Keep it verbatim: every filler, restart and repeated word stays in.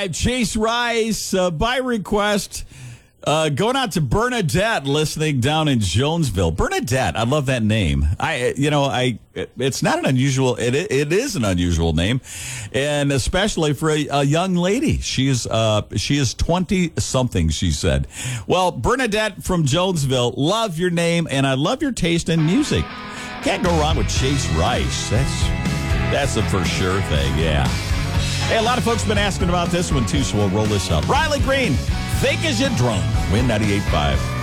five, Chase Rice, uh, by request, uh, going out to Bernadette, listening down in Jonesville. Bernadette, I love that name. I, you know, I, it's not an unusual, it, it is an unusual name, and especially for a, a young lady. She is, uh, she is twenty something, she said. Well, Bernadette from Jonesville, love your name, and I love your taste in music. Can't go wrong with Chase Rice. That's, that's a for sure thing, yeah. Hey, a lot of folks have been asking about this one, too, so we'll roll this up. Riley Green, Fake As You Drunk, Win ninety-eight point five.